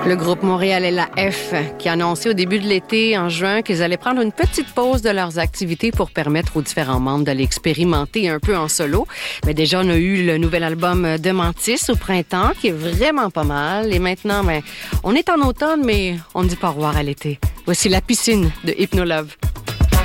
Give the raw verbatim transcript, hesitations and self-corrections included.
Le groupe Montréal et la F qui a annoncé au début de l'été, en juin, qu'ils allaient prendre une petite pause de leurs activités pour permettre aux différents membres d'aller expérimenter un peu en solo. Mais déjà, on a eu le nouvel album de Mantis au printemps qui est vraiment pas mal. Et maintenant, ben, on est en automne, mais on ne dit pas au revoir à l'été. Voici La Piscine de Hypno Love.